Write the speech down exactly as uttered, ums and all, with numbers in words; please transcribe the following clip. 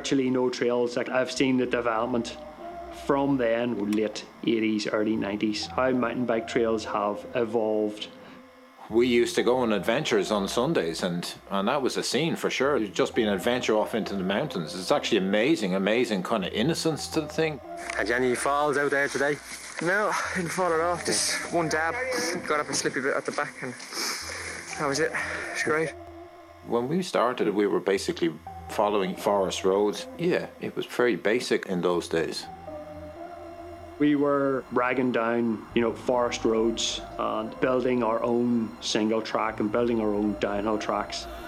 virtually no trails. Like, I've seen the development from then, late eighties, early nineties, how mountain bike trails have evolved. We used to go on adventures on Sundays, and, and that was a scene for sure. It'd just be an adventure off into the mountains. It's actually amazing, amazing kind of innocence to the thing. Had you any falls out there today? No, I didn't fall at all. Just one dab, got up a slippy bit at the back, and that was it. It's great. When we started, we were basically following forest roads. Yeah, it was very basic in those days. We were ragging down, you know, forest roads and building our own single track and building our own downhill tracks.